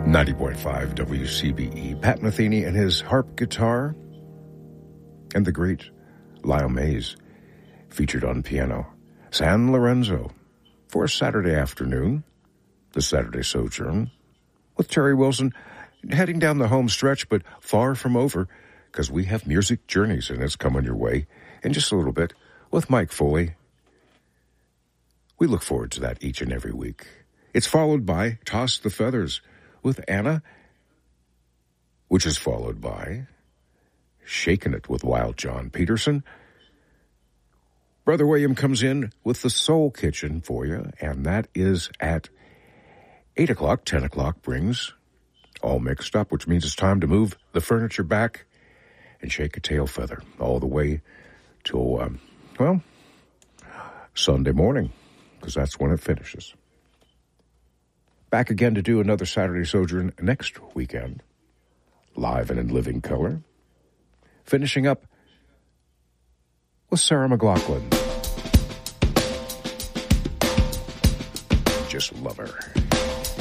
90.5 WCBE. Pat Metheny and his harp guitar, and the great Lyle Mays featured on piano. San Lorenzo for a Saturday afternoon, the Saturday Sojourn, with Terry Wilson heading down the home stretch, but far from over, because we have Music Journeys, and it's coming your way in just a little bit with Mike Foley. We look forward to that each and every week. It's followed by Toss the Feathers with Anna, which is followed by Shakin' It with Wild John Peterson. Brother William comes in with the Soul Kitchen for you, and that is at 8 o'clock. 10 o'clock brings All Mixed Up, which means it's time to move the furniture back and shake a tail feather all the way till, Sunday morning, because that's when it finishes. Back again to do another Saturday Sojourn next weekend, live and in living color. Finishing up with Sarah McLachlan. Just love her.